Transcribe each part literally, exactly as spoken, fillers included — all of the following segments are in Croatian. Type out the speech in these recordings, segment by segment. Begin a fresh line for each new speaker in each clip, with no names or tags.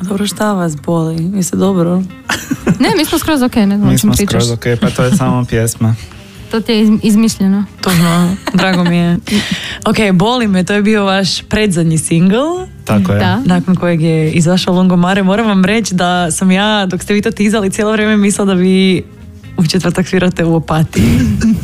Dobro, šta vas boli? Vi ste dobro?
Ne, mi smo skroz ok, ne znam
Mi
o čem
smo
pričaš.
skroz ok, pa to je samo pjesma.
To ti je iz- izmišljeno.
Tužno, drago mi je. Ok, boli me, to je bio vaš predzadnji single.
Tako je.
Da.
Nakon kojeg je izašao Lungomare. Moram vam reći da sam ja, dok ste vi to tizali, cijelo vrijeme mislila da vi u četvrtak svirate u Opatiji.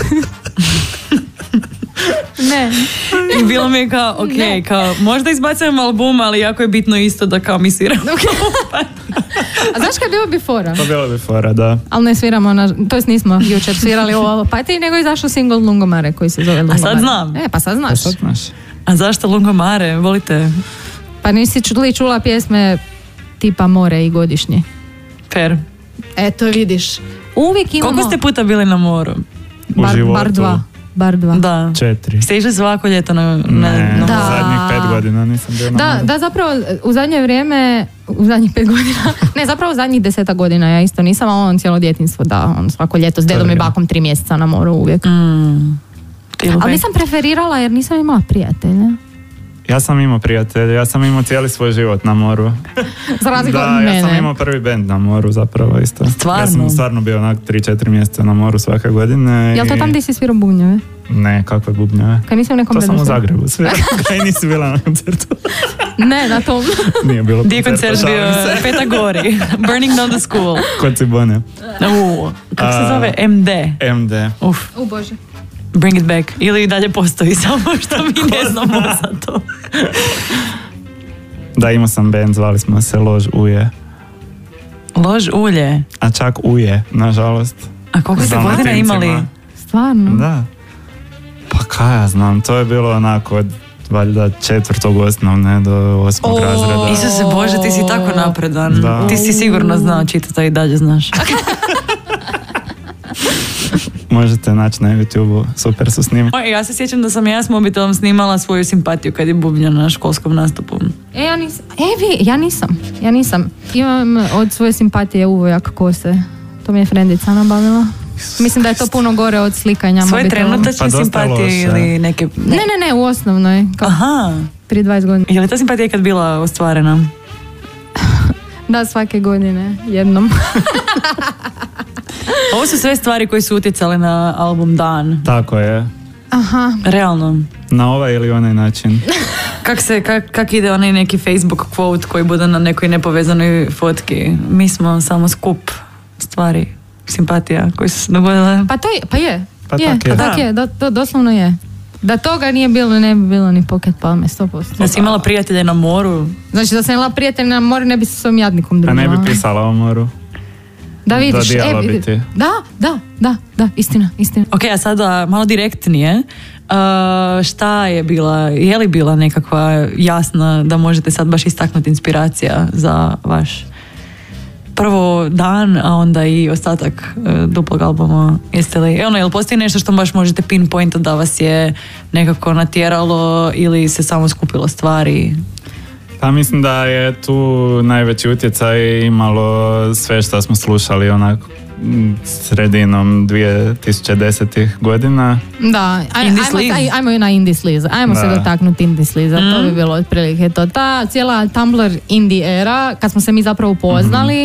Ne.
I bilo mi je kao, ok,
Ne.
kao, možda izbacujem album, ali jako je bitno isto da kao mi sviramo.
A znaš kaj je bilo before?
To bilo bi fora, da.
Ali ne sviramo, na, to jest nismo jučer svirali u Opatiji, nego je izašao single Lungomare koji se zove Lungomare.
sad znam.
E, pa sad znaš.
Pa sad znaš.
A zašto Lungomare? Volite?
Pa nisi čuli čula pjesme tipa More i Godišnji.
Fair.
Eto vidiš. Uvijek imamo...
Koliko ste puta bili na moru?
U
bar,
životu.
bar dva. Bar dva.
Da.
Četiri.
Ste išli svako ljeto na, na,
Ne,
na
Da.
moru?
zadnjih pet godina nisam bio na
Da,
moru.
da, zapravo u zadnje vrijeme, u zadnjih pet godina, ne, zapravo u zadnjih deseta godina ja isto nisam, a on cijelo djetinjstvo, da, on svako ljeto s dedom i
je.
bakom tri mjeseca na moru uvijek.
Mm.
Ali nisam preferirala jer nisam imala prijatelja.
Ja sam imao prijatelje, ja sam imao cijeli svoj život na moru.
Za razliku
Da,
od mene.
ja sam imao prvi bend na moru zapravo isto.
Stvarno?
Ja sam stvarno bio onak tri četiri mjeseca na moru svake godine.
Jel to
i-
tam gdje si svirao bubnjeve?
Ne, kakve bubnjeve.
Kaj nisi u nekom
To sam u
bendu svirao?
Zagrebu svirao. Kaj nisi bila na koncertu?
Ne, na tom.
Nije bilo
Gdje je
koncerta,
koncert bio?
šalim se.
Petagori. Burning down the school.
Kod Cibone.
Uh, kako se
A-
zove? M D.
M D.
Uf,
U Bože.
bring it back. Ili i dalje postoji, samo što mi ne znamo za to.
Da, imao sam band, zvali smo se Lož Uje.
Lož ulje.
A čak Uje, nažalost.
A koliko ste godina
Dalmatincima.
imali?
Stvarno?
Da. Pa kaj ja znam, to je bilo onako od valjda četvrtog osnovne do osmog razreda.
Isuse Bože, ti si tako napredan.
Da.
Ti si sigurno znao čitati i dalje znaš.
Možete naći na YouTube-u, super su snimali.
O, ja se sjećam da sam ja s mobitelom snimala svoju simpatiju kad je bubnja na školskom nastupu.
E, ja nisam. E, vi, ja nisam. Ja nisam. Imam od svoje simpatije uvojak kose. To mi je frendica nabavila. Mislim da je to puno gore od slikanja
Svoje
mobitelom.
trenutačne
Pa dosta
simpatije
loše.
ili neke...
Ne, ne, ne, u osnovnoj. Kao
Aha.
prije dvadeset godina.
Je li ta simpatija kad bila ostvarena?
Da, svake godine, jednom.
Ovo su sve stvari koje su utjecale na album Dan.
Tako je.
Aha.
Realno.
Na ovaj ili onaj način.
Kak se, kak, kak ide onaj neki Facebook quote koji bude na nekoj nepovezanoj fotki? Mi smo samo skup stvari, simpatija koje su se dogodile.
Pa to je, pa je.
Pa
je,
tak je.
pa tak
Da.
je, do, to doslovno je. Da toga nije bilo, ne bi bilo ni Pocket Palme, sto posto.
Da si imala prijatelje na moru.
Znači da sam imala prijatelj na moru, ne bi se s ovim jadnikom
A
družila.
ne bi pisala o moru.
Da vidiš.
Dodijala bi ti.
da, da, da, da, istina, istina.
Ok, a sada malo direktnije. Uh, šta je bila, je li bila nekakva jasna da možete sad baš istaknuti inspiracija za vaš prvo Dan, a onda i ostatak uh, duplog albuma? Jeste li, ono, jel postoji nešto što baš možete pinpointat da vas je nekako natjeralo ili se samo skupilo stvari?
Pa mislim da je tu najveći utjecaj imalo sve što smo slušali onako m, sredinom dvije tisuće desetih godina.
Da, aj,
Indie
ajmo,
sleaze.
aj, ajmo na indie sleaze. Ajmo se
Da.
dotaknuti indie sleaze. To bi bilo otprilike to. Ta cijela Tumblr indie era, kad smo se mi zapravo upoznali,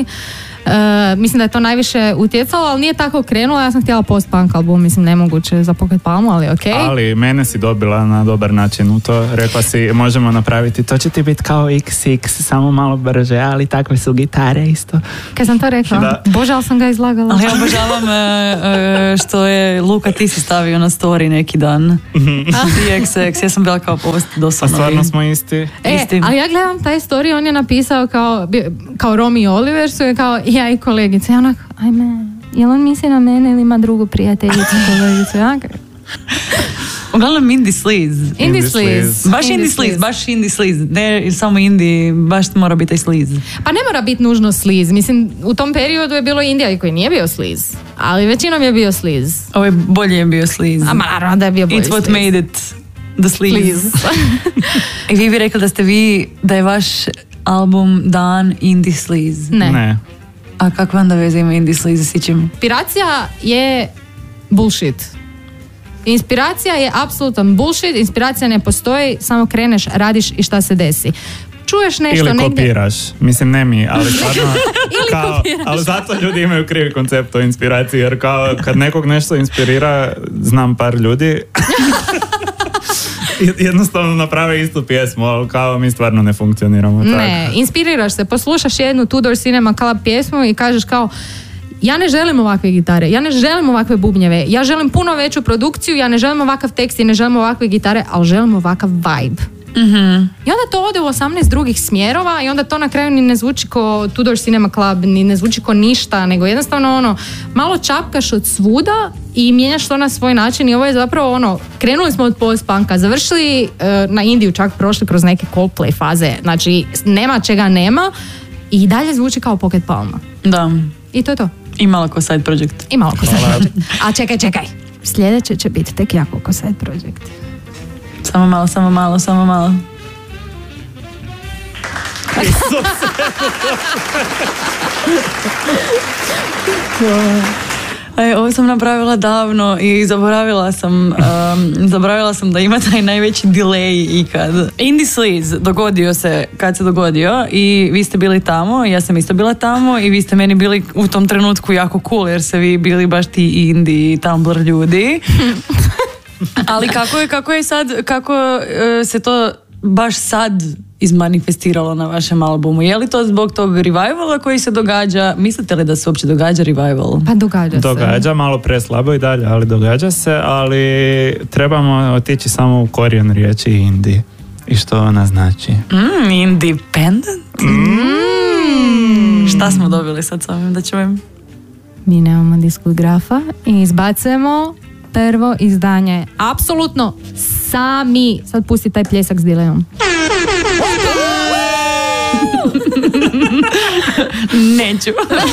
e, mislim da je to najviše utjecalo, ali nije tako krenulo. Ja sam htjela post-punk album, mislim nemoguće za Pocket Palmu, ali okej.
Ali mene si dobila na dobar način u to. Rekla si, možemo napraviti, to će ti biti kao iks iks, samo malo brže, ali takve su gitare isto.
Kad sam to rekla,
Da.
Bože, ali sam ga izlagala.
Ali ja obožavam e, e, što je Luka, ti si stavio na story neki dan. Ti iks iks, ja sam bila kao post
A
doslovno.
stvarno smo isti.
E,
Istim.
ali ja gledam taj story, on je napisao kao, bi- kao Romy Oliver, su je kao ja i kolegice. Ja onak, ajme, jel on misli na mene ili ima drugu prijateljicu, kolegicu? Ja,
Uglavnom indie sleaze.
indie
Indie
sleaze.
sleaze.
Baš indie sleaze, baš indie sleaze. Ne samo indie, baš mora biti taj sleaze.
Pa ne mora biti nužno sleaze. Mislim, u tom periodu je bilo Indija i koji nije bio sleaze. Ali većinom je bio sleaze.
Ovo je bolje je bio sleaze.
A ma naravno da je bio bolji
It's what
sleaze.
made it the sleaze.
Sleaze.
I vi bi rekli da ste vi, da je vaš album Dan indie sleaze.
Ne.
Ne.
A kakva onda veze ima indie sleaze s ičim?
Inspiracija je bullshit. Inspiracija je apsolutan bullshit. Inspiracija ne postoji, samo kreneš, radiš i šta se desi. čuješ nešto
ili
negdje...
kopiraš, mislim ne mi, ali stvarno
Ili
kao,
kopiraš.
ali zato ljudi imaju krivi koncept o inspiraciji, jer kao kad nekog nešto inspirira, znam par ljudi jednostavno naprave istu pjesmu, ali kao mi stvarno ne funkcioniramo tako.
Ne, inspiriraš se, poslušaš jednu Tudor Cinema Club pjesmu i kažeš kao ja ne želim ovakve gitare, ja ne želim ovakve bubnjeve, ja želim puno veću produkciju, ja ne želim ovakav tekst i ne želim ovakve gitare, ali želim ovakav vibe.
Mm-hmm.
I onda to ode u osamnaest drugih smjerova i onda to na kraju ni ne zvuči ko Tudor Cinema Club, ni ne zvuči ko ništa, nego jednostavno ono, malo čapkaš od svuda i mijenjaš to na svoj način i ovo je zapravo ono, krenuli smo od post-punka, završili e, na Indiju, čak prošli kroz neke Coldplay faze, znači nema čega nema i dalje zvuči kao Pocket Palma.
Da.
I to je to.
I malo ko side project.
I malo ko side project. A čekaj, čekaj. Sljedeće će biti tek jako ko side project.
Samo malo, samo malo, samo malo. Aj, ovo sam napravila davno i zaboravila sam um, zaboravila sam da ima taj najveći delay ikad. Indie Sleaze dogodio se kad se dogodio i vi ste bili tamo, ja sam isto bila tamo i vi ste meni bili u tom trenutku jako cool jer ste vi bili baš ti indie i Tumblr ljudi. Ali kako je, kako je sad, kako uh, se to baš sad izmanifestiralo na vašem albumu? Je li to zbog tog revivala koji se događa? Mislite li da se uopće događa revival?
Pa događa se.
Događa, malo preslabo i dalje, ali događa se, ali trebamo otići samo u korijen riječi indie. I što ona znači?
Mm, independent? Mm. Šta smo dobili sad s ovim da čujem?
Mi nemamo diskografa i izbacujemo prvo izdanje. Apsolutno sami. Sad pusti taj pljesak s dileom.
Neću.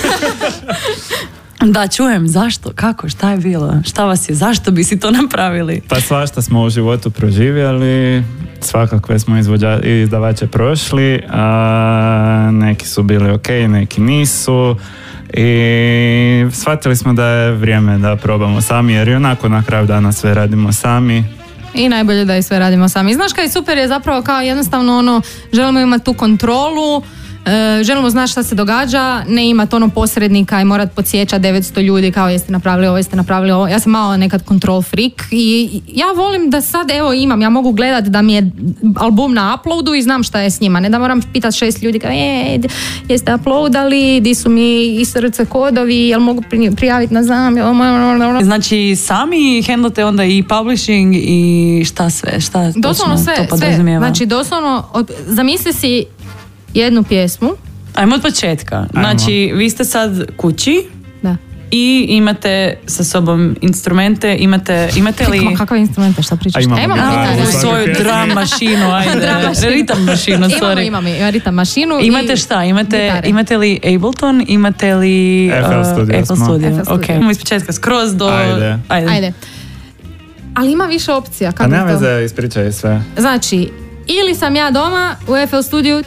Da, čujem. Zašto? Kako? Šta je bilo? Šta vas je? Zašto bi si to napravili?
Pa svašta smo u životu proživjeli, svakakve smo izvođa, izdavače prošli, a neki su bili ok, neki nisu. I shvatili smo da je vrijeme da probamo sami, jer i onako na kraju dana sve radimo sami.
I najbolje da i sve radimo sami. Znaš kaj super je zapravo kao jednostavno ono, želimo imati tu kontrolu, e, želimo znati šta se događa, ne imati ono posrednika i morat podsjećati devetsto ljudi kao jeste napravili ovo, jeste napravili ovo. Ja sam malo nekad control freak i ja volim da sad evo imam, ja mogu gledat da mi je album na uploadu i znam šta je s njima, ne da moram pitati šest ljudi kao je, jeste uploadali, di su mi I S R C kodovi, jel mogu prijaviti na znam.
Znači sami handlate onda i publishing i šta sve, šta
doslovno
točno
sve,
to podrazumijeva?
sve. Znači doslovno, od, zamisli si jednu pjesmu.
Ajmo od početka. Znači, vi ste sad kući
da.
I imate sa sobom instrumente, imate, imate li...
Ma kakve instrumente, šta pričaš?
A imamo
imamo
gitaru,
gitare.
U svoju drum mašinu, ajde.
Drum mašinu.
Ritam mašinu, sorry.
Imamo, imamo, ritam mašinu.
Imate
i
šta? Imate,
gitare.
imate li Ableton? Imate li...
F L Studio
F L
smo.
Studio.
F L Studio.
Ok, imamo iz početka, skroz do...
Ajde.
Ajde.
Ajde. Ali ima više opcija.
A
Kako
nema
to?
veze, ispričaj sve.
Znači, ili sam ja doma u F L studiju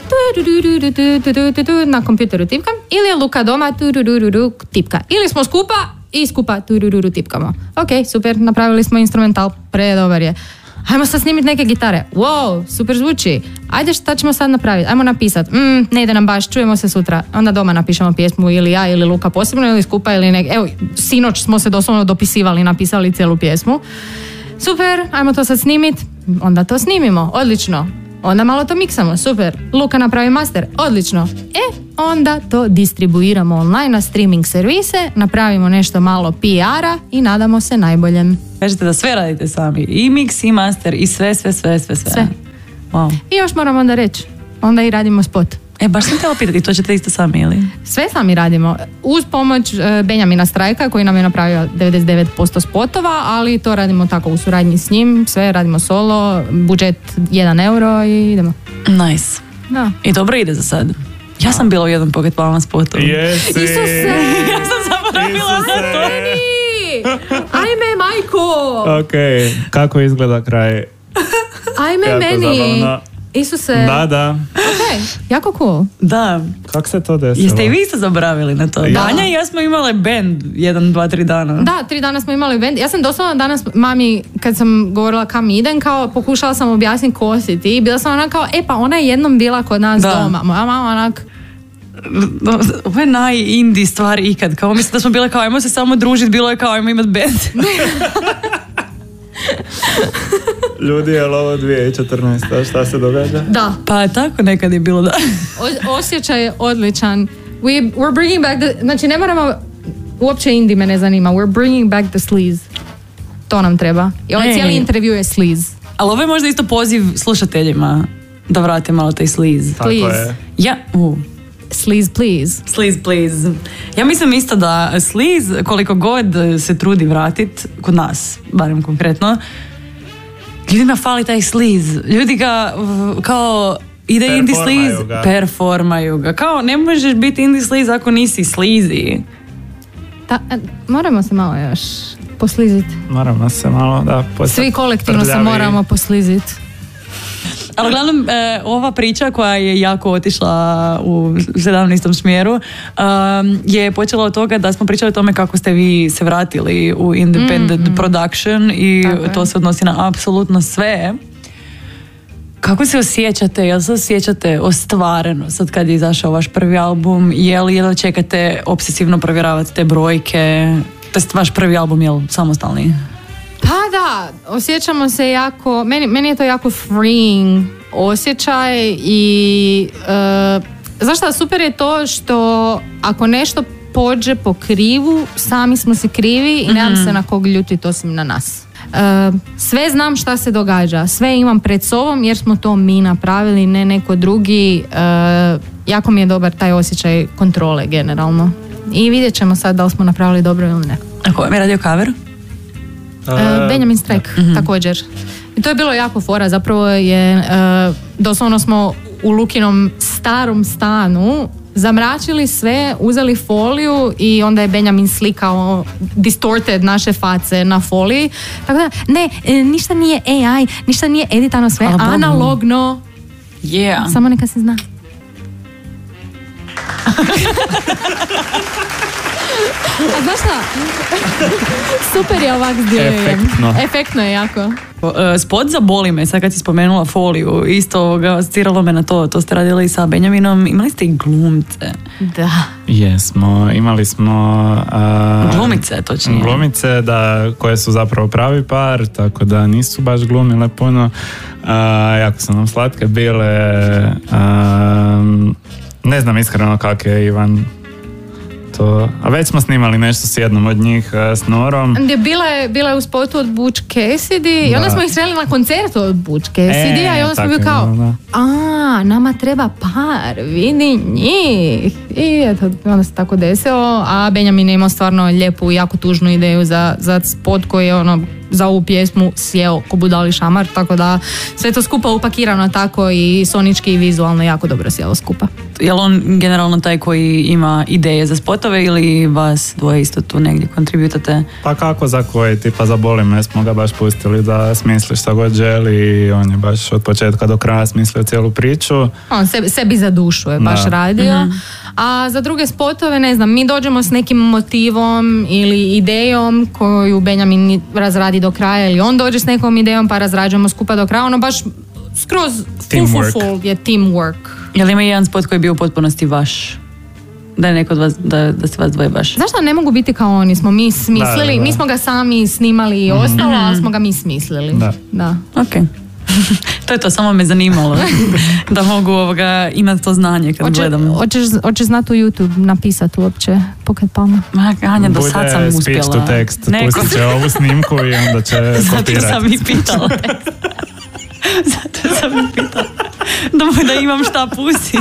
na kompjuteru tipkam, ili je Luka doma tipka. Ili smo skupa i skupa tipkamo. Ok, super, napravili smo instrumental, predobar je. Ajmo sad snimiti neke gitare. Wow, super zvuči. Ajde, šta ćemo sad napraviti? Ajmo napisati. Mm, ne ide nam baš, čujemo se sutra. Onda doma napišemo pjesmu ili ja ili Luka posebno ili skupa ili nek... Evo, sinoć smo se doslovno dopisivali, napisali cijelu pjesmu. Super, ajmo to sad snimit. Onda to snimimo, odlično. Onda malo to miksamo, super. Luka napravi master, odlično. E, onda to distribuiramo online na streaming servise, napravimo nešto malo P R-a i nadamo se najboljem.
Kažete da sve radite sami. I mix, i master, i sve, sve, sve, sve, sve.
Sve.
Wow.
I još moram onda reći, onda i radimo spot.
E, baš sam htjela pitati, to ćete isto sami, ili?
Sve sami radimo. Uz pomoć e, Benjamina Strajka koji nam je napravio devedeset devet posto spotova, ali to radimo tako u suradnji s njim. Sve radimo solo, budžet jedan euro i idemo.
Nice.
Da.
I dobro ide za sad. Ja sam bila u jednom Pocket Palma spotu.
Jesi!
Isuse!
Ja sam zaboravila na to.
Ajme, majko!
Ok, kako izgleda kraj?
Ajme,
Jako
meni!
zabavno.
Isuse.
Da, da.
Ok, jako cool.
Da.
Kako se to desilo?
Jeste i vi isto zaboravili na to?
Da.
Anja i ja smo imali band jedan, dva, tri dana.
Da, tri dana smo imali band. Ja sam doslovno danas mami, kad sam govorila kam idem, kao pokušala sam objasniti ko si ti. Bila sam ona kao, e pa ona je jednom bila kod nas
Da.
doma. Moja mama onak,
Ovo je naj-indie stvar ikad. Kao mislim da smo bile kao, ajmo se samo družiti, bilo je kao, ajmo imat band.
Ljudi, je li ovo dvije tisuće četrnaesta? Šta se događa?
da,
Pa tako nekad je bilo, da.
o- osjećaj je odličan. We, we're bringing back the, znači ne moramo, uopće indie me ne zanima, we're bringing back the sleaze. To nam treba. I ovaj
Ej.
cijeli intervju je sleaze.
Ali ovo je možda isto poziv slušateljima da vrate malo taj sleaze.
Tako
Please.
je.
Ja, uh.
Sleaze, please.
Sleaze, please. Ja mislim isto da sleaze, koliko god se trudi vratit, kod nas, barem konkretno, ljudima fali taj sleaze. Ljudi ga uh, kao ide indie
Performaju
sleaze,
ga.
performaju ga. Kao ne možeš biti indie sleaze ako nisi sleazy.
Ta, e, moramo se malo još posliziti.
Moramo se malo, da, postati
Svi kolektivno se
prljavi.
moramo posliziti.
Ali uglavnom, e, ova priča koja je jako otišla u sedamnaestom smjeru um, je počela od toga da smo pričali o tome kako ste vi se vratili u independent
Mm,
production i
Tako je.
to se odnosi na apsolutno sve. Kako se osjećate? Jel se osjećate ostvareno sad kad je izašao vaš prvi album? Je li, je li čekate obsesivno provjeravati te brojke? To jest vaš prvi album, je li samostalni?
Pa da, osjećamo se jako, meni, meni je to jako freeing osjećaj i uh, znaš šta, super je to što ako nešto pođe po krivu, sami smo si krivi i nemam se na kog ljutiti osim na nas. Uh, sve znam šta se događa, sve imam pred sobom jer smo to mi napravili, ne neko drugi. Uh, jako mi je dobar taj osjećaj kontrole generalno. I vidjet ćemo sad da li smo napravili dobro ili ne.
A ko vam je radio cover?
Uh, Benjamin Strike, također. I to je bilo jako fora, zapravo je, uh, doslovno smo u Lukinom starom stanu zamračili sve, uzeli foliju i onda je Benjamin slikao distorted naše face na foliji. Tako da, ne, e, ništa nije A I, ništa nije editano, sve
Hvala Bogu.
analogno.
Yeah.
Samo neka se zna. A znaš šta? Super je ovak s delejom.
Efektno.
Efektno je jako.
E, Spot za Boli me, sad kad si spomenula foliju, isto ga asociralo me na to, to ste radili sa Benjaminom, imali ste i glumce.
Da.
Jesmo, imali smo... a,
Glumice, točnije.
Glumice, da, koje su zapravo pravi par, tako da nisu baš glumile puno. A, jako su nam slatke bile. A, ne znam iskreno kak je Ivan to... A već smo snimali nešto s jednom od njih, a, s Norom.
Gdje bila je, bila je u spotu od Butch Cassidy i onda
Da.
smo ih sreli na koncertu od Butch Cassidy
E,
i onda smo
tako
bili
je
kao,
bilo, da.
a, nama treba par, vidi njih. I eto, onda se tako desilo, a Benjamin je imao stvarno lijepu i jako tužnu ideju za, za spot koji je ono, za ovu pjesmu sjeo ko budali šamar, tako da sve to skupa upakirano tako i sonički i vizualno jako dobro sjelo skupa.
Je li on generalno taj koji ima ideje za spotove ili vas dvoje isto tu negdje kontributate?
Pa kako za koje, tipa za Boli me smo ga baš pustili da smisli šta god želi i on je baš od početka do kraja smislio cijelu priču.
On sebi, sebi za dušu je baš
Da.
radio. A za druge spotove, ne znam, mi dođemo s nekim motivom ili idejom koju Benjamin razradi do kraja ili on dođe s nekom idejom pa razrađujemo skupa do kraja. Ono baš skroz full, full,
Teamwork.
full je teamwork.
Je li ima jedan spot koji je bio u potpunosti vaš? Da je neko od vas, da, da se vas dvoje baš...
Zašto ne mogu biti kao oni? Smo mi smislili,
Da, da, da.
nismo ga sami snimali i ostalo, ali smo ga mi smislili.
Da.
Da.
Ok. To je to, samo me zanimalo. Da mogu ovoga, imati to znanje kad
Hoće,
gledam.
hoćeš, hoćeš znati u YouTube napisati uopće Pocket Palma?
Ma, Anja, do sad sam
Bude
uspjela.
speech to text,
Neko-
pustit će ovu snimku i onda će
Zato
kopirati.
sam i pitala. Zato sam i pitala. Da, mu- da imam šta pusti.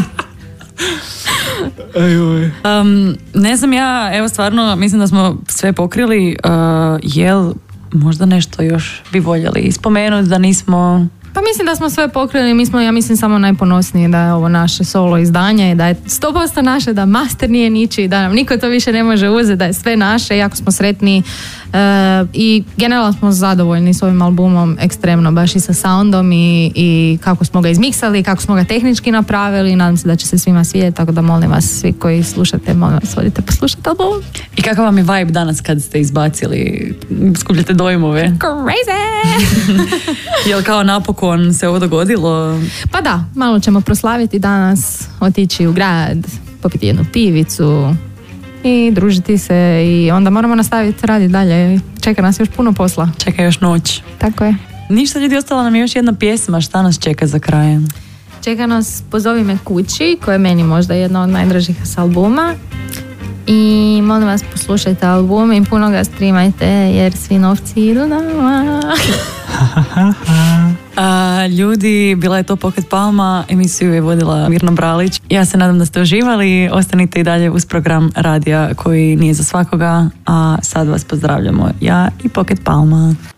Um, ne znam ja, evo stvarno, mislim da smo sve pokrili. Uh, jel možda nešto još bi voljeli spomenuti da nismo
Pa mislim da smo sve pokrili, mi smo, ja mislim, samo najponosniji da je ovo naše solo izdanje i da je sto posto naše, da master nije ničiji, da nam niko to više ne može uzeti, da je sve naše, jako smo sretni e, i generalno smo zadovoljni s ovim albumom ekstremno, baš i sa soundom i, i kako smo ga izmiksali, kako smo ga tehnički napravili, nadam se da će se svima svidjeti, tako da molim vas, svi koji slušate, molim vas, odite poslušati album.
I kakav vam je vibe danas kad ste izbacili, skupljate dojmove?
Crazy!
Jel kao napokon se ovo dogodilo?
Pa da, malo ćemo proslaviti danas, otići u grad, popiti jednu pivicu i družiti se i onda moramo nastaviti raditi dalje. Čeka nas još puno posla.
Čeka još noć.
Tako je.
Ništa ljudi, ostala nam je još jedna pjesma, šta nas čeka za kraj?
Čeka nas Pozovi me kući, koja je meni možda jedna od najdražih s albuma. I molim vas, poslušajte album i puno ga streamajte jer svi novci idu nama.
A, ljudi, bila je to Pocket Palma, emisiju je vodila Mirna Bralić. Ja se nadam da ste uživali, ostanite i dalje uz program radija koji nije za svakoga, a sad vas pozdravljamo ja i Pocket Palma.